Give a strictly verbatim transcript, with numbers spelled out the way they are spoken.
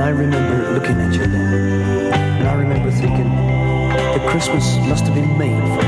I remember looking at you then. And I remember thinking, the Christmas must have been made for